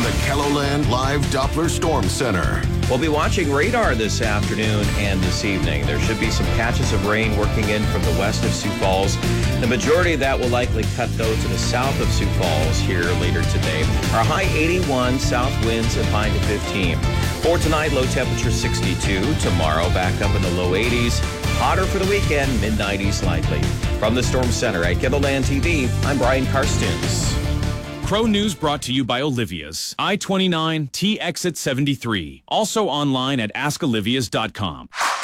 the KELOLAND Live Doppler Storm Center. We'll be watching radar this afternoon and this evening. There should be some patches of rain working in from the west of Sioux Falls. The majority of that will likely cut, though, to the south of Sioux Falls here later today. Our high 81, south winds at 5 to 15. For tonight, low temperature 62. Tomorrow, back up in the low 80s. Hotter for the weekend, mid-90s likely. From the Storm Center at KELOLAND TV, I'm Brian Karstens. Crow News brought to you by Olivia's. I-29 T-Exit 73. Also online at askolivias.com.